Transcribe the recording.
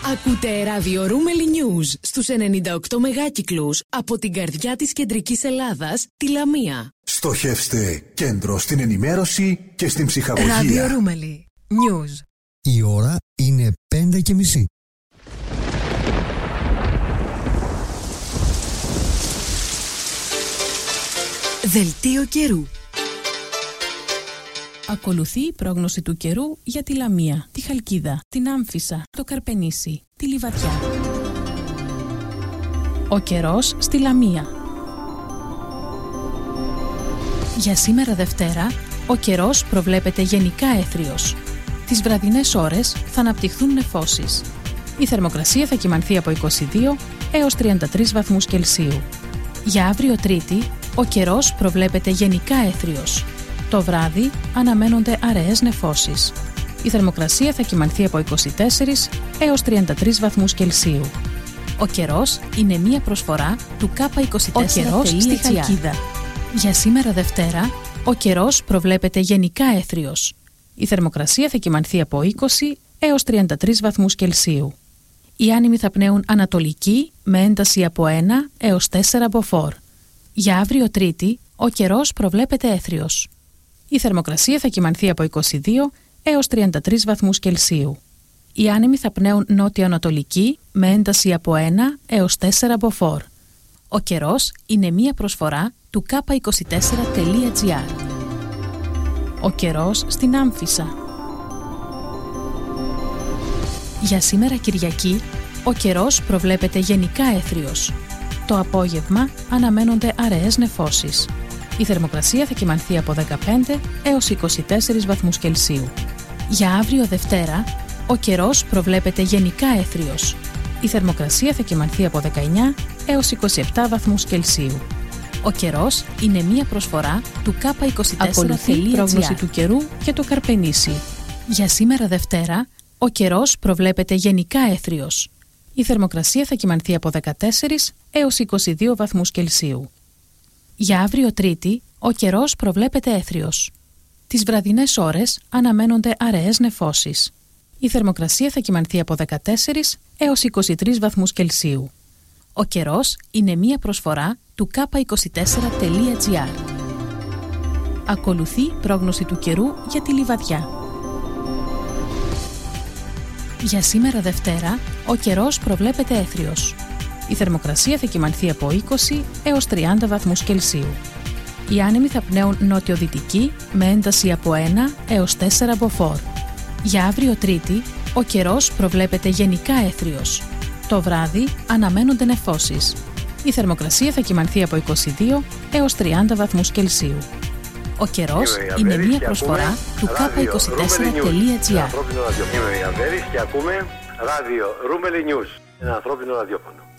Ακούτε ράδιο Ρούμελι News στους 98 μεγάκυκλους από την καρδιά της κεντρικής Ελλάδας, τη Λαμία. Στοχεύστε κέντρο στην ενημέρωση και στην ψυχαγωγία. Ράδιο Ρούμελι News. Η ώρα είναι 5:30. Δελτίο καιρού. Ακολουθεί η πρόγνωση του καιρού για τη Λαμία, τη Χαλκίδα, την Άμφισσα, το Καρπενήσι, τη Λιβαδιά. Ο καιρός στη Λαμία. Για σήμερα Δευτέρα, ο καιρός προβλέπεται γενικά έθριος. Τις βραδινές ώρες θα αναπτυχθούν νεφώσεις. Η θερμοκρασία θα κυμανθεί από 22 έως 33 βαθμούς Κελσίου. Για αύριο Τρίτη, ο καιρός προβλέπεται γενικά έθριος. Το βράδυ αναμένονται αραιές νεφώσεις. Η θερμοκρασία θα κυμανθεί από 24 έως 33 βαθμούς Κελσίου. Ο καιρός είναι μία προσφορά του K24. Ο καιρός στη Χαλκίδα. Για σήμερα Δευτέρα, ο καιρός προβλέπεται γενικά έθριος. Η θερμοκρασία θα κυμανθεί από 20 έως 33 βαθμούς Κελσίου. Οι άνεμοι θα πνέουν ανατολική με ένταση από 1 έως 4 μποφόρ. Για αύριο Τρίτη, ο καιρός προβλέπεται έθριος. Η θερμοκρασία θα κυμανθεί από 22 έως 33 βαθμούς Κελσίου. Οι άνεμοι θα πνέουν νότιο-ανατολική με ένταση από 1 έως 4 μποφόρ. Ο καιρός είναι μία προσφορά του K24.gr. Ο καιρός στην Άμφισσα. Για σήμερα Κυριακή, ο καιρός προβλέπεται γενικά έθριος. Το απόγευμα αναμένονται αραιές νεφώσεις. Η θερμοκρασία θα κυμανθεί από 15 έως 24 βαθμούς Κελσίου. Για αύριο Δευτέρα, ο καιρός προβλέπεται γενικά έθριος. Η θερμοκρασία θα κυμανθεί από 19 έως 27 βαθμούς Κελσίου. Ο καιρός είναι μία προσφορά του K24.gr. Ακολουθεί η πρόγνωση του καιρού και το Καρπενήσι. Για σήμερα Δευτέρα, ο καιρός προβλέπεται γενικά έθριος. Η θερμοκρασία θα κυμανθεί από 14 έως 22 βαθμούς Κελσίου. Για αύριο Τρίτη, ο καιρός προβλέπεται έθριος. Τις βραδινές ώρες αναμένονται αραιές νεφώσεις. Η θερμοκρασία θα κυμανθεί από 14 έως 23 βαθμούς Κελσίου. Ο καιρός είναι μία προσφορά του K24.gr. Ακολουθεί πρόγνωση του καιρού για τη Λιβαδιά. Για σήμερα Δευτέρα, ο καιρός προβλέπεται έθριος. Η θερμοκρασία θα κυμανθεί από 20 έως 30 βαθμούς Κελσίου. Οι άνεμοι θα πνέουν νότιο-δυτική με ένταση από 1 έως 4 μποφόρ. Για αύριο Τρίτη, ο καιρός προβλέπεται γενικά έθριος. Το βράδυ αναμένονται νεφώσεις. Η θερμοκρασία θα κυμανθεί από 22 έως 30 βαθμούς Κελσίου. Ο καιρός είναι μία προσφορά του K24.gr. Είμαι η Αβέρης και ακούμε ράδιο Ρούμελι News, ένα ανθρώπινο ραδιόφωνο.